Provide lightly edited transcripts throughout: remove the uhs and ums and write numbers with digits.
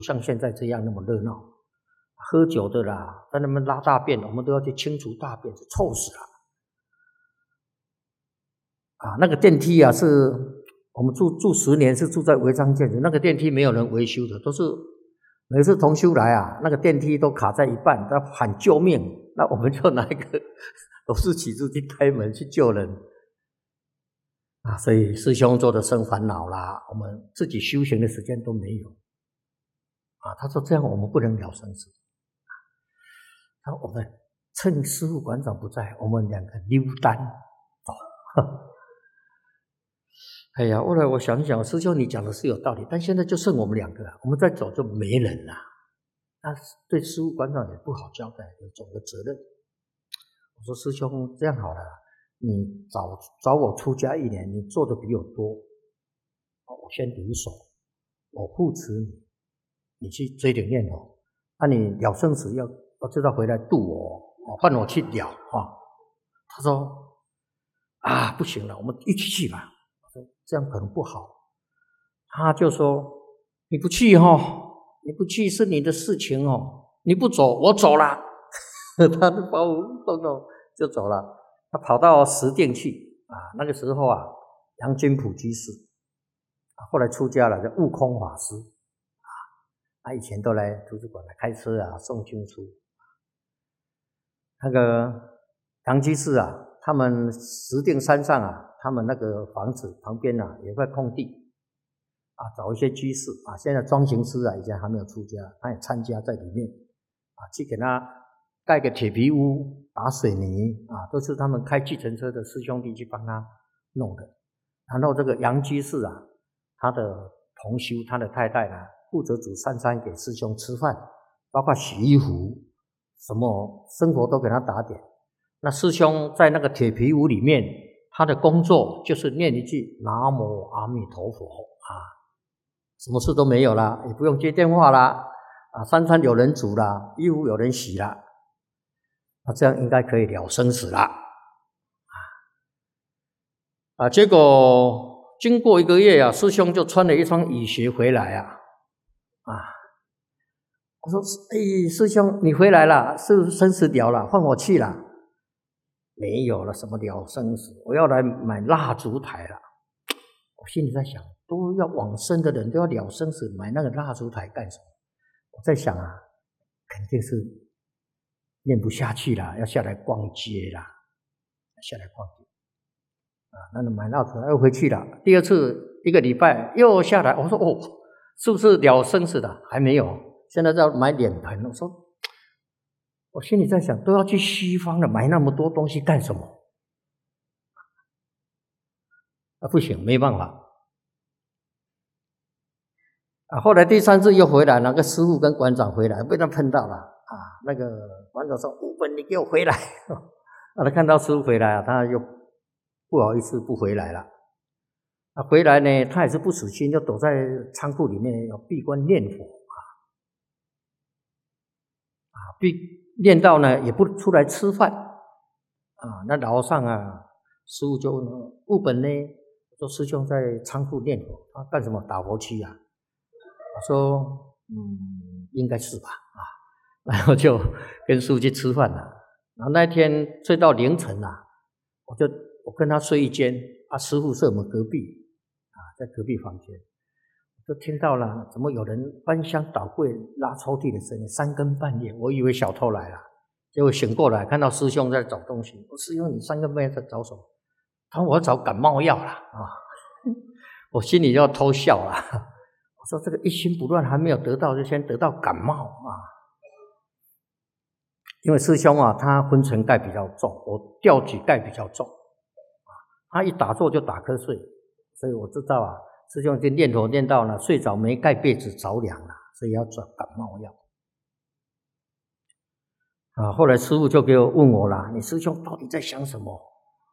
像现在这样那么热闹。喝酒的啦，在那边拉大便，我们都要去清除大便，臭死了。那个电梯啊，是我们住10年，是住在违章建筑，那个电梯没有人维修的，都是每次同修来啊，那个电梯都卡在一半，他喊救命，那我们就拿一个螺丝起子去开门去救人。所以师兄做的生烦恼啦，我们自己修行的时间都没有。他说这样我们不能了生死。他说我们趁师父馆长不在，我们两个溜单走。哎呀，后来我想想，师兄你讲的是有道理，但现在就剩我们两个了，我们再走就没人了。那对师父馆长也不好交代，有总的责任。我说师兄这样好了，你找我出家1年，你做的比我多，我先留守，我护持你，你去追点念头。你了生死要知道回来度我，换我去了。他说不行了，我们一起去吧。我说这样可能不好。他就说你不去你不去是你的事情你不走我走了。他就把我动就走了。他跑到石碇去那个时候杨金普居士后来出家了，叫悟空法师以前都来图书馆来开车送经书。那个杨居士他们石碇山上他们那个房子旁边有块空地找一些居士现在庄行师以前还没有出家，他也参加在里面去给他盖个铁皮屋，打水泥都是他们开计程车的师兄弟去帮他弄的。然后这个杨居士他的同修，他的太太负责煮三餐给师兄吃饭，包括洗衣服，什么生活都给他打点。那师兄在那个铁皮屋里面，他的工作就是念一句南无阿弥陀佛什么事都没有啦，也不用接电话啦三餐有人煮啦，衣服有人洗啦，这样应该可以了生死啦结果经过1个月师兄就穿了一双雨鞋回来我说师兄你回来了，是生死了了，换我去了。没有了什么了生死，我要来买蜡烛台了。我心里在想，都要往生的人都要了生死，买那个蜡烛台干什么？我在想肯定是念不下去了，要下来逛街啦，下来逛街那买蜡烛台又回去了。第2次1个礼拜又下来，我说是不是了生死的？还没有，现在要买脸盆。我心里在想，都要去西方了，买那么多东西干什么？不行，没办法后来第3次又回来，那个师父跟馆长回来，被他碰到了那个馆长说悟本你给我回来他看到师父回来他又不好意思不回来了回来呢，他也是不死心，就躲在仓库里面要闭关念佛念到呢也不出来吃饭那楼上师父就问悟本呢，说师兄在仓库念佛，他干什么打佛七我说应该是吧然后就跟师父去吃饭了。然后那天睡到凌晨我跟他睡一间师父是我们隔壁在隔壁房间，就听到了怎么有人翻箱倒柜拉抽屉的声音，3更半夜，我以为小偷来了，结果醒过来看到师兄在找东西。师兄你3更半夜在找什么？他说我要找感冒药了我心里就要偷笑了我说这个一心不乱还没有得到，就先得到感冒因为师兄他昏沉盖比较重，我吊举盖比较重他一打坐就打瞌睡，所以我知道师兄已经念头念到了睡着没盖被子着凉了，所以要找感冒药后来师父就给我问我啦，你师兄到底在想什么？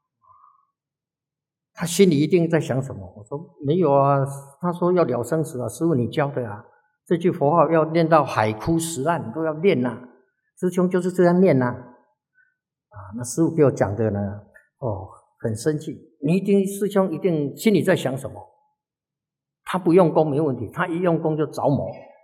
他心里一定在想什么？我说没有他说要了生死师父你教的这句佛号要念到海枯石烂都要念师兄就是这样念那师父给我讲的呢很生气，师兄一定心里在想什么？他不用功没问题，他一用功就着魔